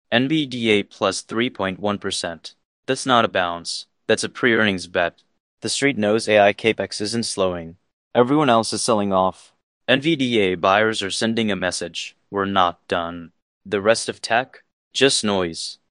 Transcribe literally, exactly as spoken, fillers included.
N V D A plus three point one percent. That's not a bounce. That's a pre-earnings bet. The street knows A I capex isn't slowing. Everyone else is selling off. N V D A buyers are sending a message. We're not done. The rest of tech? Just noise.